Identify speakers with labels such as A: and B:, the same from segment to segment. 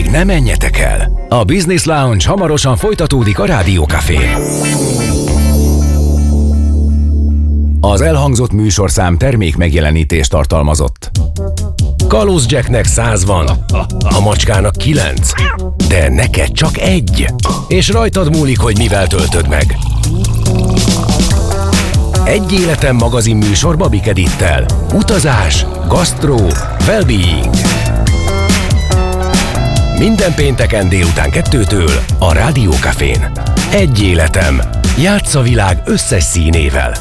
A: ne menjetek el! A Business Lounge hamarosan folytatódik a Rádió Cafén. Az elhangzott műsorszám termék megjelenítést tartalmazott. Kalóz Jacknek 100 van, a macskának 9, de neked csak 1. És rajtad múlik, hogy mivel töltöd meg. Egy életem magazin műsor Babik Edittel. Utazás, gasztró, well-being. Minden pénteken délután 2-től a Rádió Cafén. Egy életem. Játsz a világ összes színével.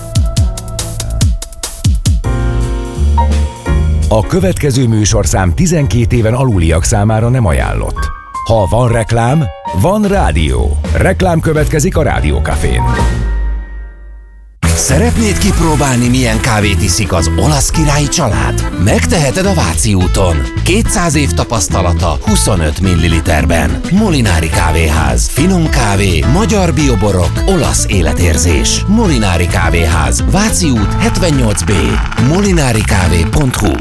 A: A következő műsorszám 12 éven aluliak számára nem ajánlott. Ha van reklám, van rádió. Reklám következik a Rádió Cafén.
B: Szeretnéd kipróbálni, milyen kávét iszik az olasz királyi család? Megteheted a Váci úton. 200 év tapasztalata 25 ml-ben. Molinári kávéház. Finom kávé, magyar bioborok, olasz életérzés. Molinári kávéház. Váci út 78B. molinarikávé.hu.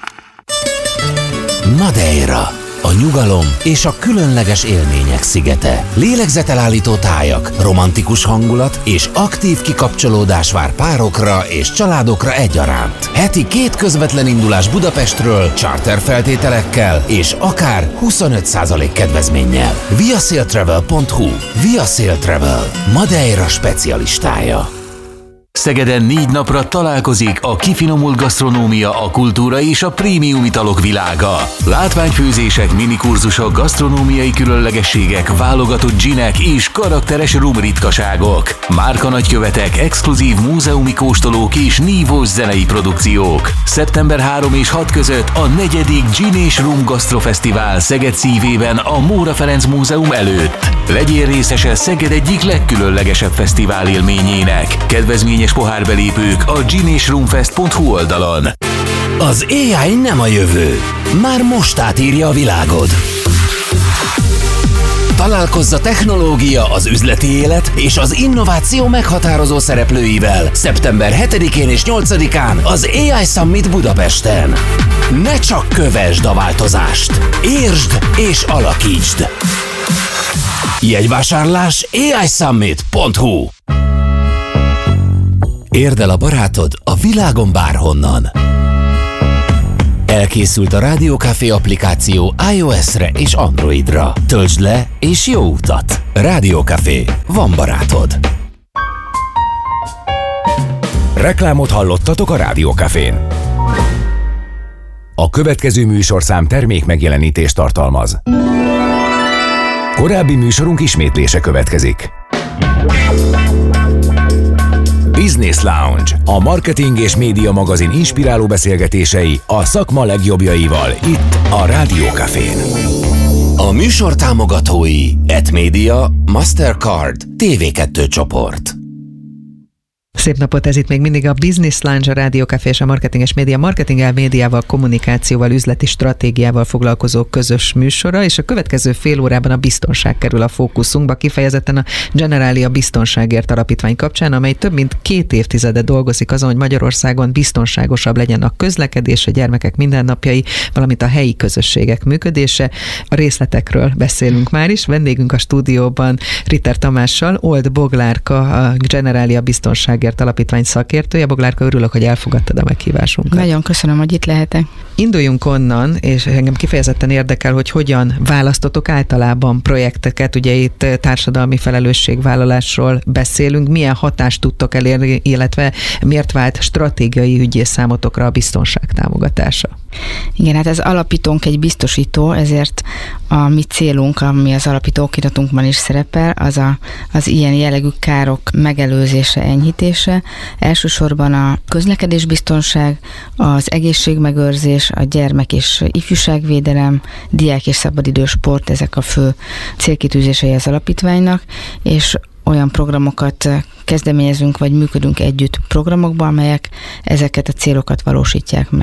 B: Madeira. A nyugalom és a különleges élmények szigete. Lélegzetelállító tájak, romantikus hangulat és aktív kikapcsolódás vár párokra és családokra egyaránt. Heti 2 közvetlen indulás Budapestről, charter feltételekkel és akár 25% kedvezménnyel. viasailtravel.hu. Via Travel, Madeira specialistája.
C: Szegeden 4 napra találkozik a kifinomult gasztronómia, a kultúra és a prémium italok világa. Látványfőzések, minikurzusok, gasztronómiai különlegességek, válogatott ginek és karakteres rum ritkaságok. Márkanagykövetek, exkluzív múzeumi kóstolók és nívós zenei produkciók. Szeptember 3 és 6 között a 4. Gin és Rum Gasztrofesztivál Szeged szívében a Móra Ferenc Múzeum előtt. Legyél részese Szeged egyik legkülönlegesebb fesztivál élményének. Kedvezményes pohárbelépők a ginésrumfest.hu oldalon.
B: Az AI nem a jövő. Már most átírja a világod. Találkozz a technológia, az üzleti élet és az innováció meghatározó szereplőivel szeptember 7-én és 8-án az AI Summit Budapesten. Ne csak kövesd a változást, értsd és alakítsd. Jegyvásárlás aisummit.hu. Érd el a barátod a világon bárhonnan. Elkészült a Rádió Café applikáció iOS-re és Androidra. Töltsd le és jó utat! Rádió Café. Van barátod.
A: Reklámot hallottatok a Rádió Cafén. A következő műsorszám termék megjelenítést tartalmaz. Korábbi műsorunk ismétlése következik. Business Lounge, a marketing és média magazin inspiráló beszélgetései a szakma legjobbjaival itt a Rádió Cafén.
B: A műsor támogatói Etmedia, Mastercard, TV2 csoport.
D: Szép napot, ez itt még mindig a Business Lounge, a Rádió Café és a Marketing és Média. Marketinggel, médiával, kommunikációval, üzleti stratégiával foglalkozó közös műsora, és a következő fél órában a biztonság kerül a fókuszunkba, kifejezetten a Generalia Biztonságért Alapítvány kapcsán, amely több mint 2 évtizede dolgozik azon, hogy Magyarországon biztonságosabb legyen a közlekedés, a gyermekek mindennapjai, valamint a helyi közösségek működése. A részletekről beszélünk már is. Vendégünk a stúdióban Ritter Tamással, Old Boglárka, a Generalia Biztonságért Alapítvány szakértője. Boglárka, örülök, hogy elfogadtad a meghívásunkat.
E: Nagyon köszönöm, hogy itt lehetek.
D: Induljunk onnan, és engem kifejezetten érdekel, hogy hogyan választotok általában projekteket, ugye itt társadalmi felelősségvállalásról beszélünk, milyen hatást tudtok elérni, illetve miért vált stratégiai ügyé számotokra a biztonság támogatása?
E: Igen, hát ez alapítónk egy biztosító, ezért a mi célunk, ami az alapító okiratunkban is szerepel, az ilyen jellegű károk megelőzése, enyhítése. Elsősorban a közlekedésbiztonság, az egészségmegőrzés, a gyermek- és ifjúságvédelem, diák- és szabadidős sport, ezek a fő célkitűzései az alapítványnak, és olyan programokat kezdeményezünk, vagy működünk együtt programokban, amelyek ezeket a célokat valósítják meg.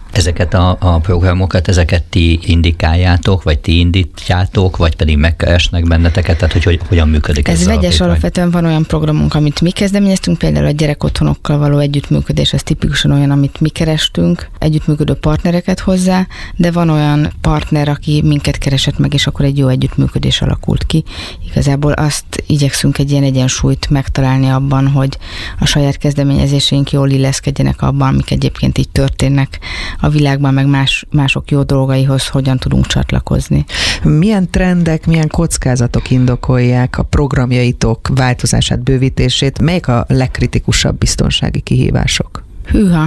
F: Ezeket a programokat, ezeket ti indikáljátok, vagy ti indítjátok, vagy pedig megkeresnek benneteket, tehát hogy hogyan működik ez?
E: Ez vegyes, alapvetően van olyan programunk, amit mi kezdeményeztünk, például a gyerekotthonokkal való együttműködés, az tipikusan olyan, amit mi kerestünk, együttműködő partnereket hozzá, de van olyan partner, aki minket keresett meg, és akkor egy jó együttműködés alakult ki. Igazából azt igyekszünk egy ilyen egyensúlyt megtalálni abban, hogy a saját kezdeményezéseink jól illeszkedjenek abban, amik egyébként így történnek a világban, meg mások jó dolgaihoz hogyan tudunk csatlakozni.
D: Milyen trendek, milyen kockázatok indokolják a programjaitok változását, bővítését? Melyik a legkritikusabb biztonsági kihívások?
E: Hűha,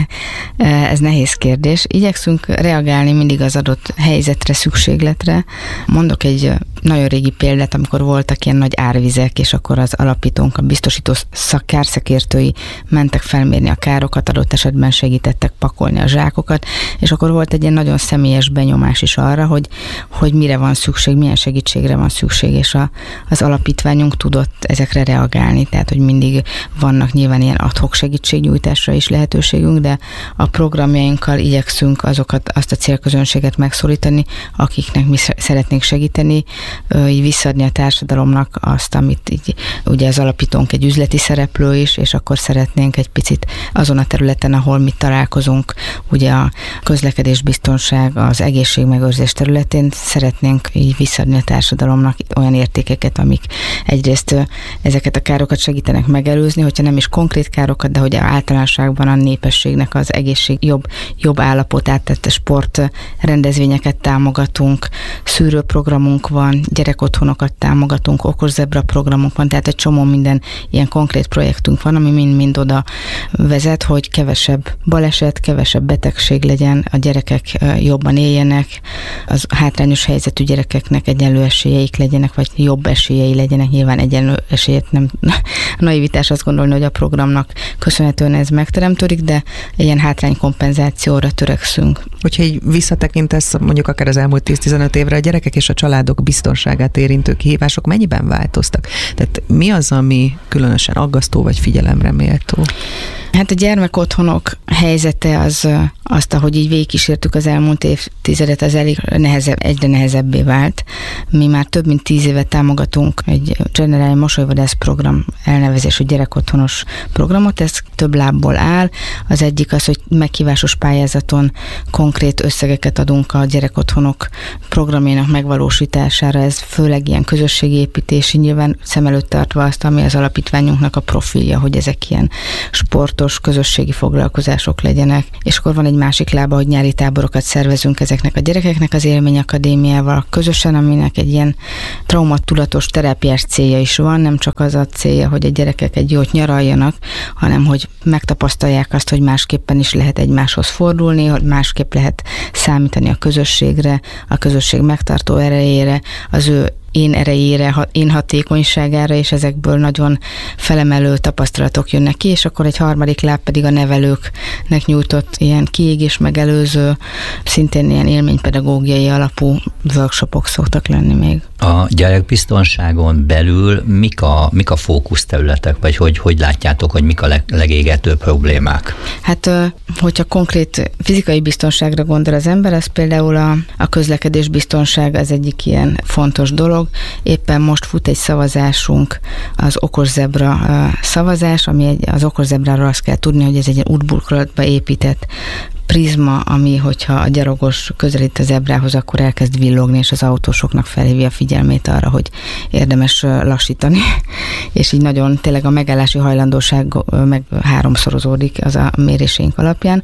E: ez nehéz kérdés. Igyekszünk reagálni mindig az adott helyzetre, szükségletre. Mondok egy nagyon régi példát, amikor voltak ilyen nagy árvizek, és akkor az alapítónk, a biztosító kárszakértői mentek felmérni a károkat, adott esetben segítettek pakolni a zsákokat, és akkor volt egy ilyen nagyon személyes benyomás is arra, hogy mire van szükség, milyen segítségre van szükség, és az alapítványunk tudott ezekre reagálni, tehát hogy mindig vannak nyilván ilyen ad-hoc segítségnyújtásra is lehetőségünk, de a programjainkkal igyekszünk azt a célközönséget megszólítani, akiknek mi szeretnénk segíteni, így visszaadni a társadalomnak azt, amit így, ugye az alapítónk egy üzleti szereplő is, és akkor szeretnénk egy picit azon a területen, ahol mi találkozunk, ugye a közlekedésbiztonság, az egészségmegőrzés területén szeretnénk így visszaadni a társadalomnak olyan értékeket, amik egyrészt ezeket a károkat segítenek megelőzni, hogyha nem is konkrét károkat, de hogy általánosságban a népességnek az egészség jobb állapotát, tehát sport rendezvényeket támogatunk, szűrőprogramunk van, gyerekotthonokat támogatunk, okos zebra programunk van, tehát egy csomó minden ilyen konkrét projektünk van, ami mind oda vezet, hogy kevesebb baleset, kevesebb betegség legyen, a gyerekek jobban éljenek, az hátrányos helyzetű gyerekeknek egyenlő esélyeik legyenek, vagy jobb esélyei legyenek, nyilván egyenlő esélyet nem naivitás azt gondolni, hogy a programnak köszönhetően ez megteremtődik, de ilyen hátránykompenzációra törekszünk.
D: Hogyha így visszatekintesz mondjuk akár az elmúlt 10-15 évre, a gyerekek és a családok biztonságát érintő kihívások mennyiben változtak? Tehát mi az, ami különösen aggasztó vagy figyelemre méltó?
E: Hát a gyermekotthonok helyzete azt, ahogy így végigkísértük az elmúlt évtizedet, az egyre nehezebbé vált. Mi már több mint 10 éve támogatunk egy Generális Mosolyvadász program elnevezésű gyerekotthonos programot, ez több lábból áll. Az egyik az, hogy meghívásos pályázaton konkrét összegeket adunk a gyerekotthonok programjának megvalósítására, ez főleg ilyen közösségépítési, nyilván szem előtt tartva azt, ami az alapítványunknak a profilja, hogy ezek ilyen sportos, közösségi foglalkozások legyenek. És akkor van egy másik lába, hogy nyári táborokat szervezünk ezeknek a gyerekeknek az élményakadémiával közösen, aminek egy ilyen traumatudatos terápiás célja is van, nem csak az a célja, hogy a gyerekek egy jót nyaraljanak, hanem hogy megtapasztalják azt, hogy másképpen is lehet egymáshoz fordulni, hogy másképp lehet számítani a közösségre, a közösség megtartó erejére, az ő én erejére, én hatékonyságára, és ezekből nagyon felemelő tapasztalatok jönnek ki, és akkor egy harmadik láb pedig a nevelőknek nyújtott ilyen kiégés megelőző, szintén ilyen élménypedagógiai alapú workshopok szoktak lenni még.
F: A gyerekbiztonságon belül mik a fókuszterületek, vagy hogy látjátok, hogy mik a legégetőbb problémák?
E: Hát, hogyha konkrét fizikai biztonságra gondol az ember, az például a közlekedés biztonság az egyik ilyen fontos dolog. Éppen most fut egy szavazásunk, az okos zebra szavazás, ami az okos zebráról azt kell tudni, hogy ez egy útburkolatba épített prizma, ami, hogyha a gyalogos közelít a zebrához, akkor elkezd villogni, és az autósoknak felhívja a figyelmét arra, hogy érdemes lassítani. És így nagyon tényleg a megállási hajlandóság meg 3-szorozódik az a méréseink alapján.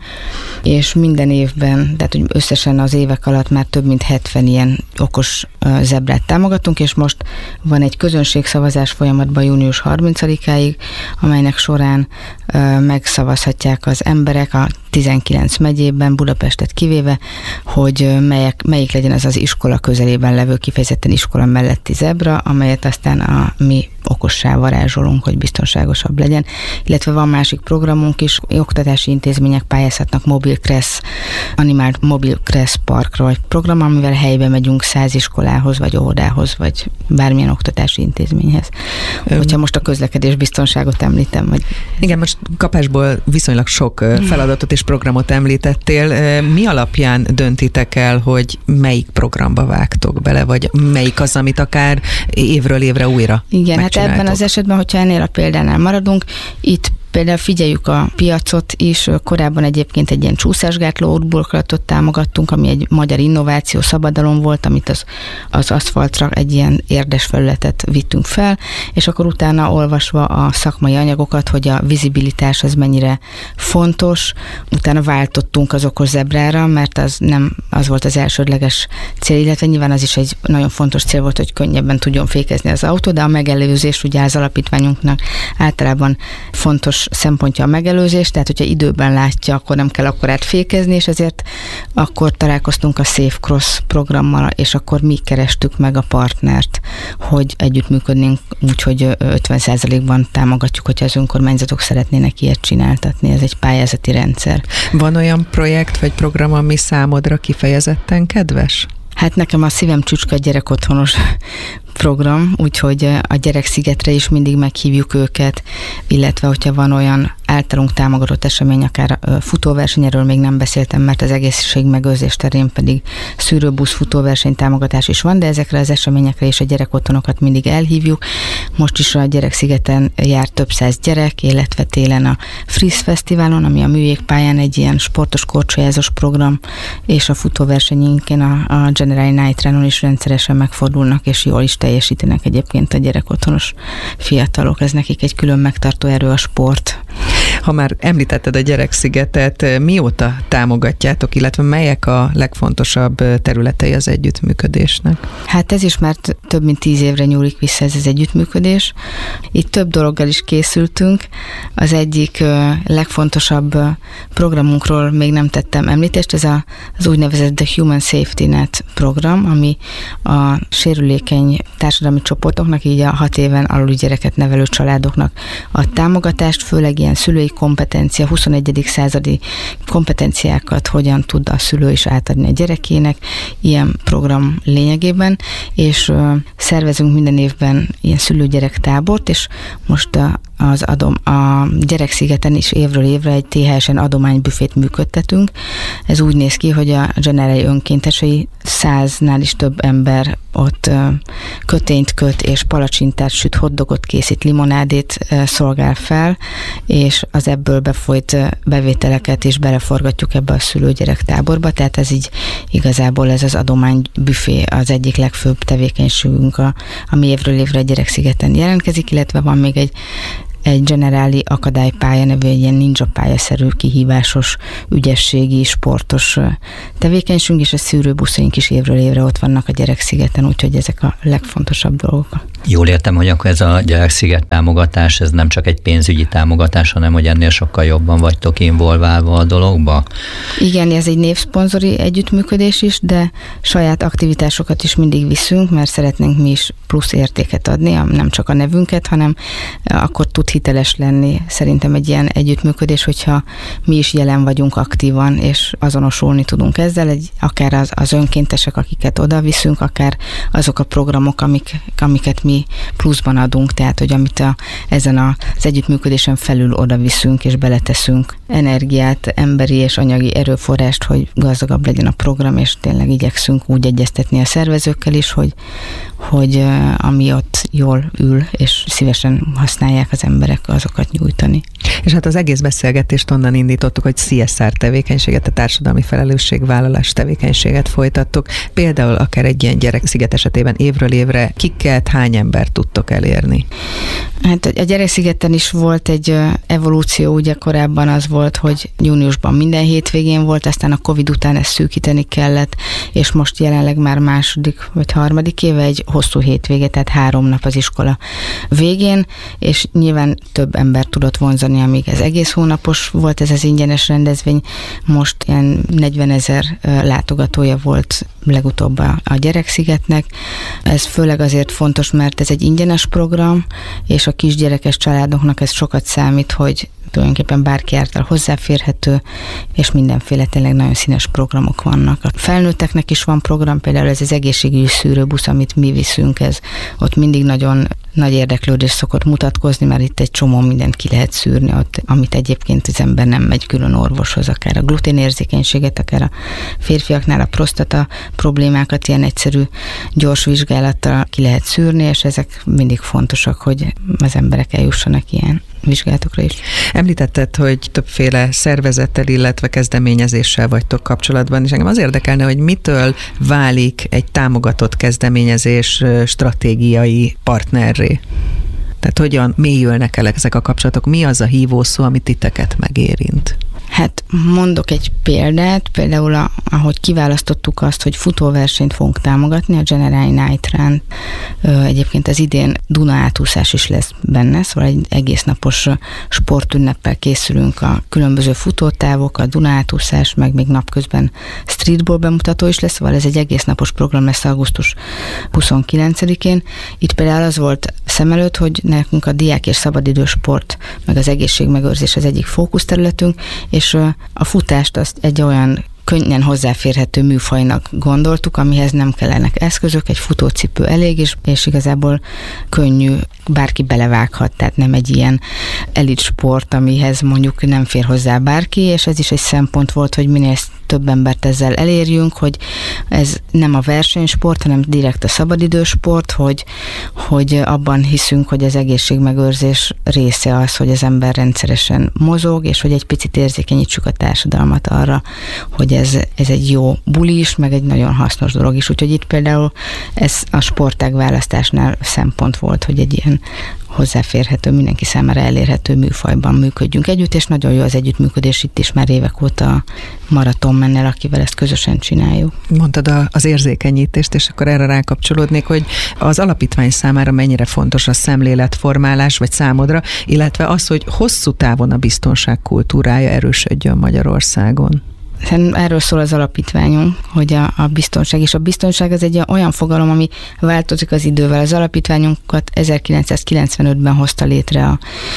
E: És minden évben, tehát hogy összesen az évek alatt már több mint 70 ilyen okos zebrát támogatunk, és most van egy közönségszavazás folyamatban június 30-áig, amelynek során megszavazhatják az emberek a 19 megyében, Budapestet kivéve, hogy melyik legyen az iskola közelében levő, kifejezetten iskola melletti zebra, amelyet aztán a mi okossá varázsolunk, hogy biztonságosabb legyen. Illetve van másik programunk is, oktatási intézmények pályázhatnak animált mobil kressz parkra, vagy program, amivel helybe megyünk 100 iskolához, vagy óvodához, vagy bármilyen oktatási intézményhez. Hogyha most a közlekedés biztonságot említem. Vagy...
D: Igen, most kapásból viszonylag sok feladatot és programot említettél. Mi alapján döntitek el, hogy melyik programba vágtok bele, vagy melyik az, amit akár évről évre újra
E: igen, hát ebben az esetben, hogyha ennél a példánál maradunk, itt például figyeljük a piacot is, korábban egyébként egy ilyen csúszásgátló burkolatot támogattunk, ami egy magyar innováció, szabadalom volt, amit az aszfaltra egy ilyen érdes felületet vittünk fel, és akkor utána olvasva a szakmai anyagokat, hogy a vizibilitás az mennyire fontos, utána váltottunk az okos zebrára, mert az nem az volt az elsődleges cél, illetve nyilván az is egy nagyon fontos cél volt, hogy könnyebben tudjon fékezni az autó, de a megelőzés ugye az alapítványunknak általában fontos szempontja a megelőzés, tehát hogyha időben látja, akkor nem kell akkorát fékezni, és ezért akkor találkoztunk a Safe Cross programmal, és akkor mi kerestük meg a partnert, hogy együttműködnénk úgy, hogy 50%-ban támogatjuk, hogyha az önkormányzatok szeretnének ilyet csináltatni. Ez egy pályázati rendszer. Van olyan projekt vagy program, ami számodra kifejezetten kedves? Hát nekem a szívem csücske a gyerekotthonos program, úgyhogy a Gyerekszigetre is mindig meghívjuk őket, illetve hogyha van olyan általunk támogatott esemény, akár futóverseny, erről még nem beszéltem, mert az egészségmegőrzés terén pedig szűrőbusz futóverseny támogatás is van, de ezekre az eseményekre is a gyerekotthonokat mindig elhívjuk. Most is a Gyerekszigeten jár több száz gyerek, illetve télen a Freeze Fesztiválon, ami a műjégpályán egy ilyen sportos korcsolyázós program, és a futóversenyünkén a General Night Runon is rendszeresen megfordulnak, és jól is teljesítenek egyébként a gyerekotthonos fiatalok. Ez nekik egy külön megtartó erő a sport. Ha már említetted a Gyerekszigetet, mióta támogatjátok, illetve melyek a legfontosabb területei az együttműködésnek? Hát ez is már több mint 10 évre nyúlik vissza ez az együttműködés. Itt több dologgal is készültünk. Az egyik legfontosabb programunkról még nem tettem említést, ez az úgynevezett The Human Safety Net program, ami a sérülékeny társadalmi csoportoknak, így a 6 éven aluli gyereket nevelő családoknak ad támogatást, főleg ilyen szülői kompetencia, 21. századi kompetenciákat hogyan tud a szülő is átadni a gyerekének, ilyen program lényegében, és szervezünk minden évben ilyen szülő-gyerek tábort, és most a Gyerekszigeten is évről évre egy THS-en adománybüfét működtetünk. Ez úgy néz ki, hogy a Generali önkéntesei 100-nál is több ember ott kötényt köt, és palacsintát süt, hotdogot készít, limonádét szolgál fel, és az ebből befolyt bevételeket is beleforgatjuk ebbe a szülő-gyerek táborba, tehát ez így igazából ez az adománybüfé az egyik legfőbb tevékenységünk, ami évről évre a Gyerekszigeten jelentkezik, illetve van még egy Generáli akadálypálya nevű egy ilyen ninja pályaszerű, kihívásos, ügyességi, sportos tevékenységünk, és a szűrőbuszaink is évről évre ott vannak a Gyerekszigeten, úgyhogy ezek a legfontosabb dolgok.
F: Jól értem, hogy akkor ez a Gyereksziget támogatás, ez nem csak egy pénzügyi támogatás, hanem hogy ennél sokkal jobban vagytok involválva a dologba? Igen, ez egy névszponzori együttműködés is, de saját aktivitásokat is mindig viszünk, mert szeretnénk mi is plusz értéket adni, nem csak a nevünket, hanem akkor tud hiteles lenni szerintem egy ilyen együttműködés, hogyha mi is jelen vagyunk aktívan, és azonosulni tudunk ezzel, akár az önkéntesek, akiket oda viszünk, akár azok a programok, amiket mi pluszban adunk, tehát hogy amit ezen az együttműködésen felül oda viszünk, és beleteszünk energiát, emberi és anyagi erőforrást, hogy gazdagabb legyen a program, és tényleg igyekszünk úgy egyeztetni a szervezőkkel is, hogy ami ott jól ül, és szívesen használják az emberek, azokat nyújtani. És hát az egész beszélgetést onnan indítottuk, hogy CSR tevékenységet, a társadalmi felelősségvállalás tevékenységet folytattuk. Például akár egy ilyen Gyereksziget esetében évről évre kiket, hány embert tudtok elérni? Hát a Gyerekszigeten is volt egy evolúció, ugye korábban az volt, hogy júniusban minden hétvégén volt, aztán a Covid után ezt szűkíteni kellett, és most jelenleg már második vagy harmadik éve egy hosszú hétvége, tehát 3 nap az iskola végén, és nyilván több ember tudott vonzani, amíg ez egész hónapos volt ez az ingyenes rendezvény. Most ilyen 40 000 látogatója volt legutóbb a Gyerekszigetnek. Ez főleg azért fontos, mert
E: mert ez egy ingyenes program, és a kisgyerekes családoknak ez sokat számít, hogy tulajdonképpen bárki által hozzáférhető, és mindenféle tényleg nagyon színes programok vannak. A felnőtteknek is van program, például ez az egészségügyi szűrőbusz, amit mi viszünk, ott mindig nagyon nagy érdeklődés szokott mutatkozni, mert itt egy csomó mindent ki lehet szűrni, ott, amit egyébként az ember nem megy külön orvoshoz, akár a gluténérzékenységet, akár a férfiaknál a prostata problémákat ilyen egyszerű, gyors vizsgálattal ki lehet szűrni, és ezek mindig fontosak, hogy az emberek eljussanak ilyen vizsgálatokra is.
D: Említetted, hogy többféle szervezettel, illetve kezdeményezéssel vagytok kapcsolatban, és engem az érdekelne, hogy mitől válik egy támogatott kezdeményezés stratégiai partnerré? Tehát hogyan mélyülnek el ezek a kapcsolatok? Mi az a hívószó, amit titeket megérint?
E: Hát mondok egy példát, például ahogy kiválasztottuk azt, hogy futóversenyt fogunk támogatni, a General Night Run, egyébként az idén Duna átúszás is lesz benne, szóval egy egész napos sportünneppel készülünk, a különböző futótávok, a Duna átúszás, meg még napközben streetball bemutató is lesz, szóval ez egy egész napos program lesz augusztus 29-én. Itt például az volt szem előtt, hogy nekünk a diák és szabadidősport, meg az egészségmegőrzés az egyik fókuszterületünk, és a futást azt egy olyan könnyen hozzáférhető műfajnak gondoltuk, amihez nem kellenek eszközök, egy futócipő elég, és igazából könnyű, bárki belevághat, tehát nem egy ilyen elit sport, amihez mondjuk nem fér hozzá bárki, és ez is egy szempont volt, hogy minél több embert ezzel elérjünk, hogy ez nem a versenysport, hanem direkt a szabadidősport, hogy abban hiszünk, hogy az egészségmegőrzés része az, hogy az ember rendszeresen mozog, és hogy egy picit érzékenyítsük a társadalmat arra, hogy ez egy jó buli is, meg egy nagyon hasznos dolog is. Úgyhogy itt például ez a sportág választásnál szempont volt, hogy egy ilyen hozzáférhető, mindenki számára elérhető műfajban működjünk együtt, és nagyon jó az együttműködés itt is már évek óta Maraton Mennel, akivel ezt közösen csináljuk.
D: Mondtad az érzékenyítést, és akkor erre rákapcsolódnék, hogy az alapítvány számára mennyire fontos a szemléletformálás, vagy számodra, illetve az, hogy hosszú távon a biztonság kultúrája erősödjön Magyarországon.
E: Erről szól az alapítványunk, hogy a biztonság, és a biztonság az egy olyan fogalom, ami változik az idővel. Az alapítványunkat 1995-ben hozta létre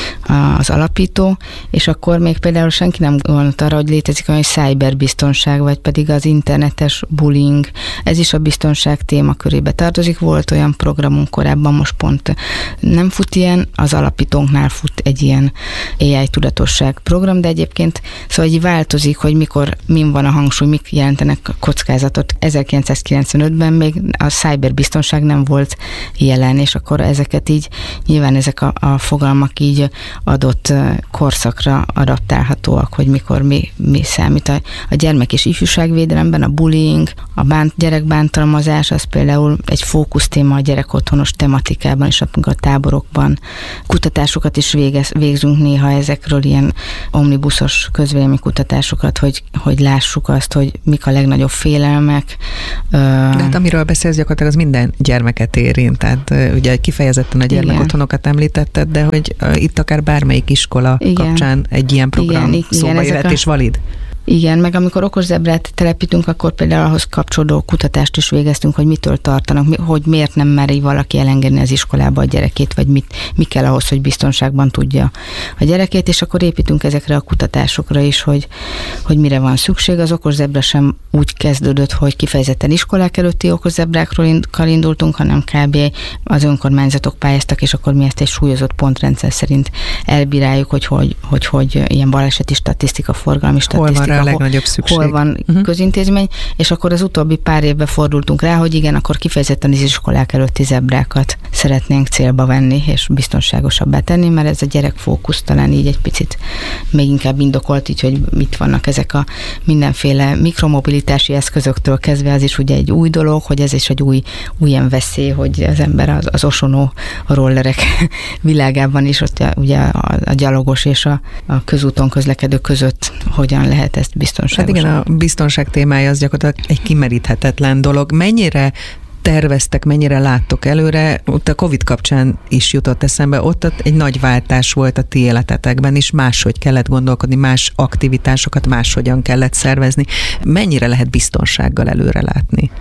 E: az alapító, és akkor még például senki nem gondolt arra, hogy létezik olyan cyberbiztonság, vagy pedig az internetes bullying. Ez is a biztonság témakörébe tartozik. Volt olyan programunk korábban, most pont nem fut ilyen, az alapítónknál fut egy ilyen AI tudatosság program, de egyébként szóval így változik, hogy mikor min van a hangsúly, mik jelentenek kockázatot. 1995-ben még a cyberbiztonság nem volt jelen, és akkor ezeket így, nyilván ezek a fogalmak így adott korszakra adaptálhatóak, hogy mikor mi számít. A gyermek- és ifjúságvédelemben a bullying, a gyerekbántalmazás, az például egy fókusztéma a gyerekotthonos tematikában, és a táborokban. Kutatásokat is végzünk néha ezekről, ilyen omnibuszos közvéleménykutatásokat, hogy lássuk azt, hogy mik a legnagyobb félelmek.
D: De hát amiről beszélsz, gyakorlatilag az minden gyermeket érint, tehát ugye kifejezetten a gyermekotthonokat említetted, de hogy itt akár bármelyik iskola kapcsán egy ilyen program szóba jöhet és valid.
E: Igen, meg amikor okoszebrát telepítünk, akkor például ahhoz kapcsolódó kutatást is végeztünk, hogy mitől tartanak, hogy miért nem meri valaki elengedni az iskolába a gyerekét, vagy mi kell ahhoz, hogy biztonságban tudja a gyerekét, és akkor építünk ezekre a kutatásokra is, hogy mire van szükség. Az okoszebra sem úgy kezdődött, hogy kifejezetten iskolák előtti okoszebrákról indultunk, hanem kb. Az önkormányzatok pályáztak, és akkor mi ezt egy súlyozott pontrendszer szerint elbíráljuk, hogy ilyen baleseti statisztika, forgalmi statisztika,
D: a legnagyobb szükség.
E: Hol van közintézmény, és akkor az utóbbi pár évben fordultunk rá, hogy igen, akkor kifejezetten az iskolák előtti zebrákat szeretnénk célba venni, és biztonságosabbá tenni, mert ez a gyerekfókusz talán így egy picit még inkább indokolt, így, hogy mit vannak ezek a mindenféle mikromobilitási eszközöktől kezdve, az is ugye egy új dolog, hogy ez is egy új ilyen veszély, hogy az ember az osonó rollerek világában is ott ugye a gyalogos és a közúton közlekedő között hogyan lehet ezt biztonságosan.
D: Hát igen, a biztonság témája az gyakorlatilag egy kimeríthetetlen dolog. Mennyire terveztek, mennyire láttok előre? Ott a Covid kapcsán is jutott eszembe, ott egy nagy váltás volt a ti életetekben is, máshogy kellett gondolkodni, más aktivitásokat máshogyan kellett szervezni. Mennyire lehet biztonsággal előre látni?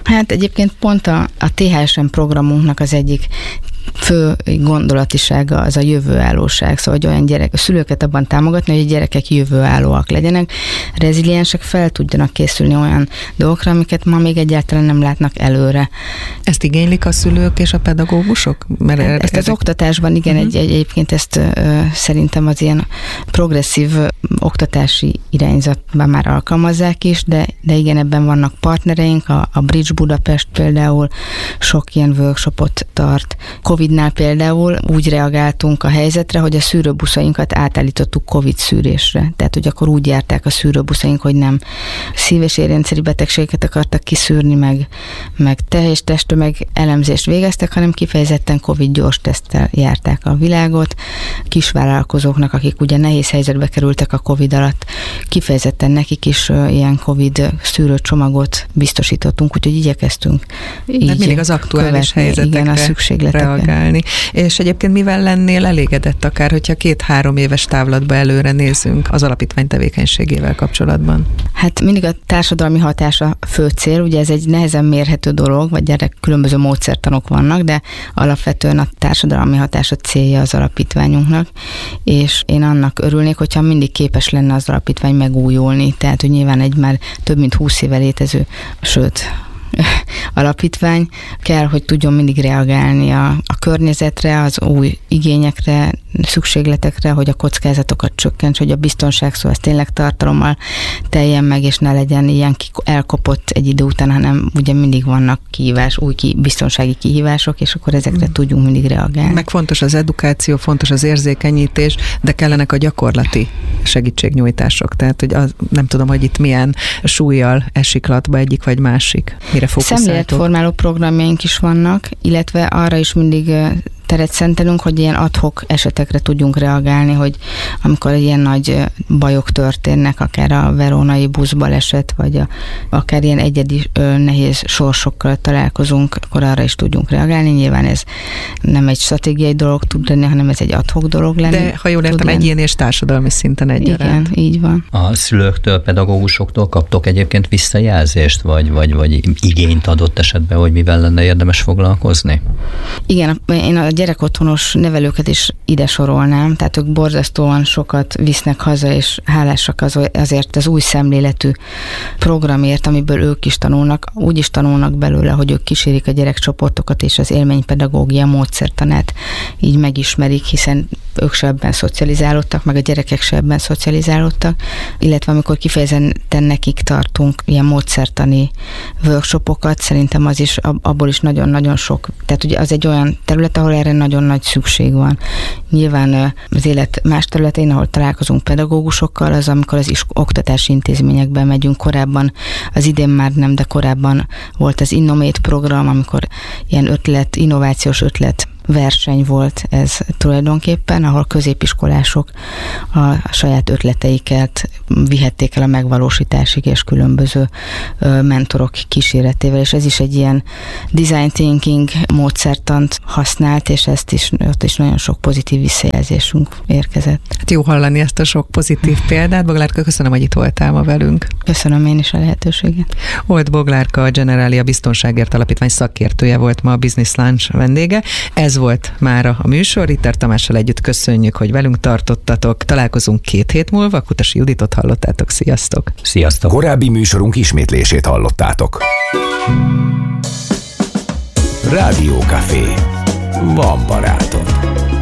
E: Hát egyébként pont a THSM programunknak az egyik fő gondolatisága az a jövőállóság, szóval hogy olyan a szülőket abban támogatni, hogy a gyerekek jövőállóak legyenek, reziliensek, fel tudjanak készülni olyan dolgokra, amiket ma még egyáltalán nem látnak előre.
D: Ezt igénylik a szülők és a pedagógusok?
E: Ezt az oktatásban, igen, egyébként ezt szerintem az ilyen progresszív oktatási irányzatban már alkalmazzák is, de igen, ebben vannak partnereink, a Bridge Budapest például sok ilyen workshopot tart. Covid-nál például úgy reagáltunk a helyzetre, hogy a szűrőbuszainkat átállítottuk Covid szűrésre. Tehát, hogy akkor úgy járták a szűrőbuszaink, hogy nem szív- és érrendszeri betegségeket akartak kiszűrni, meg teljes testtömeg elemzést végeztek, hanem kifejezetten Covid gyors teszttel járták a világot. Kisvállalkozóknak, akik ugye nehéz helyzetbe kerültek a Covid alatt, kifejezetten nekik is ilyen Covid szűrőcsomagot biztosítottunk, úgyhogy igyekeztünk így
D: mindig az aktuális helyzetekre,
E: igen, a szükségletekre
D: reagálni. És egyébként mivel lennél elégedett akár, hogyha 2-3 éves távlatba előre nézünk az alapítvány tevékenységével kapcsolatban?
E: Hát mindig a társadalmi hatás a fő cél, ugye ez egy nehezen mérhető dolog, vagy erre különböző módszertanok vannak, de alapvetően a társadalmi hatás a célja az alapítványunknak, és én annak örülnék, hogyha mindig képes lenne az alapítvány megújulni, tehát hogy nyilván egy már több mint 20 éve létező, sőt, alapítvány kell, hogy tudjon mindig reagálni a környezetre, az új igényekre, szükségletekre, hogy a kockázatokat csökkents, hogy a biztonság szó az tényleg tartalommal teljen meg, és ne legyen ilyen elkopott egy idő után, hanem ugye mindig vannak biztonsági kihívások, és akkor ezekre tudjunk mindig reagálni.
D: Meg fontos az edukáció, fontos az érzékenyítés, de kellenek a gyakorlati segítségnyújtások. Tehát, hogy nem tudom, hogy itt milyen súlyjal esik latba egyik vagy másik. Mire fókuszáltok?
E: Szemléletformáló programjaink is vannak, illetve arra is mindig teret szentelünk, hogy ilyen ad-hoc esetekre tudjunk reagálni, hogy amikor ilyen nagy bajok történnek, akár a verónai buszbaleset, vagy akár ilyen egyedi nehéz sorsokkal találkozunk, akkor arra is tudjunk reagálni. Nyilván ez nem egy stratégiai dolog tud lenni, hanem ez egy ad-hoc dolog lenni.
D: De ha jól értem, egyéni és társadalmi szinten egyaránt.
E: Igen, így van.
F: A szülőktől, pedagógusoktól kaptok egyébként visszajelzést, vagy igényt adott esetben, hogy mivel lenne érdemes foglalkozni?
E: Igen, én a gyerekotthonos nevelőket is ide sorolnám, tehát ők borzasztóan sokat visznek haza, és hálásak azért az új szemléletű programért, amiből ők is tanulnak, úgy is tanulnak belőle, hogy ők kísérik a gyerekcsoportokat, és az élménypedagógia módszertanát így megismerik, hiszen ők se ebben szocializálódtak, meg a gyerekek se ebben szocializálódtak, illetve amikor kifejezetten nekik tartunk ilyen módszertani workshopokat, szerintem az is, abból is nagyon-nagyon sok, tehát ugye az egy olyan terület, ahol erre nagyon nagy szükség van. Nyilván az élet más területein, ahol találkozunk pedagógusokkal, az amikor az oktatási intézményekben megyünk. Korábban, az idén már nem, de korábban volt az Innomate program, amikor ilyen innovációs ötlet verseny volt ez tulajdonképpen, ahol középiskolások a saját ötleteiket vihették el a megvalósításig, és különböző mentorok kíséretével, és ez is egy ilyen design thinking módszertant használt, és ott is nagyon sok pozitív visszajelzésünk érkezett.
D: Hát jó hallani ezt a sok pozitív példát. Boglárka, köszönöm, hogy itt voltál ma velünk.
E: Köszönöm én is a lehetőséget.
D: Old Boglárka, a Generalia Biztonságért Alapítvány szakértője volt ma a Business Lunch vendége. Ez volt mára a műsor. Ritter Tamással együtt köszönjük, hogy velünk tartottatok. Találkozunk 2 hét múlva. Kutasi Juditot hallottátok. Sziasztok!
A: Sziasztok! Korábbi műsorunk ismétlését hallottátok. Rádió Café. Van barátom.